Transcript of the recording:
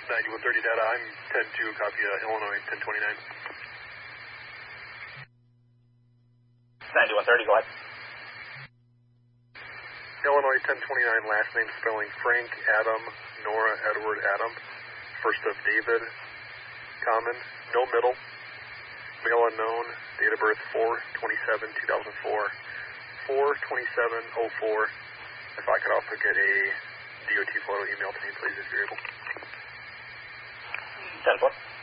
9130 data, I'm 10-2, copy Illinois 1029. 9130, go ahead. Illinois 1029, last name spelling Frank, Adam, Nora, Edward, Adam. First of David, common, no middle. Male unknown, date of birth 4/27/2004. 4/27/04. If I could also get a DOT photo email to me, please, if you're able. 10-4.